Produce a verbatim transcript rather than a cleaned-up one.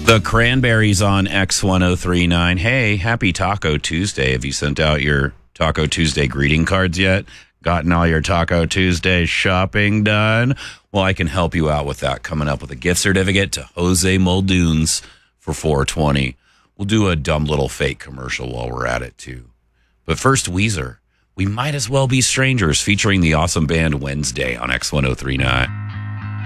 The Cranberries on X ten thirty-nine. Hey, happy Taco Tuesday. Have you sent out your Taco Tuesday greeting cards yet? Gotten all your Taco Tuesday shopping done? Well, I can help you out with that. Coming up with a gift certificate to Jose Muldoon's for four twenty. We'll do a dumb little fake commercial while we're at it, too. But first, Weezer. We Might As Well Be Strangers, featuring the awesome band Wednesday on X ten thirty-nine.